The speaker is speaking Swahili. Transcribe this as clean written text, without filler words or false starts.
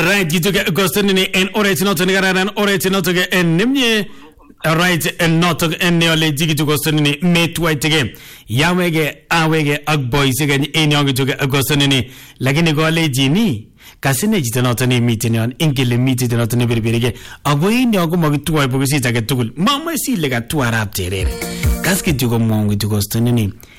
Alright, kituke gostonini en oret noto ni kararan oret noto ke en nimye. Alright, en noto en neole jikitu gostonini metwaitege. Yawege awege ak boys ke en yonge tuke gostonini lakini gole jini kasine jito noto ni meeting yon ingele meeting noto ni birbirige agoini ago magitwa bogisi take tugul mama sile ka tuarap terere kaski tuko mongu tuko gostonini